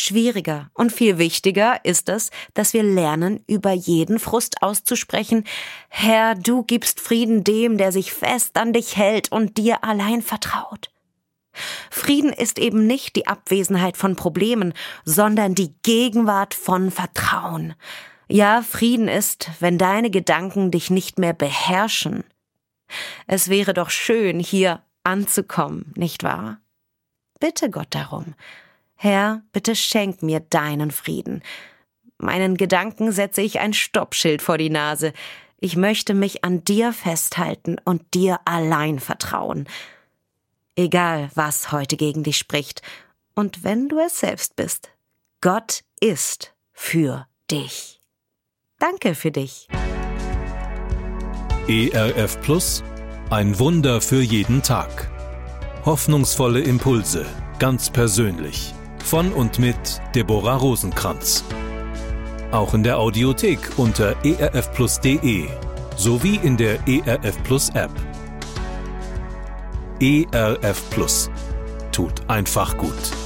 Schwieriger und viel wichtiger ist es, dass wir lernen, über jeden Frust auszusprechen: Herr, du gibst Frieden dem, der sich fest an dich hält und dir allein vertraut. Frieden ist eben nicht die Abwesenheit von Problemen, sondern die Gegenwart von Vertrauen. Ja, Frieden ist, wenn deine Gedanken dich nicht mehr beherrschen. Es wäre doch schön, hier anzukommen, nicht wahr? Bitte Gott darum: Herr, bitte schenk mir deinen Frieden. Meinen Gedanken setze ich ein Stoppschild vor die Nase. Ich möchte mich an dir festhalten und dir allein vertrauen. Egal, was heute gegen dich spricht. Und wenn du es selbst bist, Gott ist für dich. Danke für dich. ERF Plus, ein Wunder für jeden Tag. Hoffnungsvolle Impulse, ganz persönlich. Von und mit Deborah Rosenkranz. Auch in der Audiothek unter erfplus.de sowie in der ERF Plus App. ERF Plus tut einfach gut.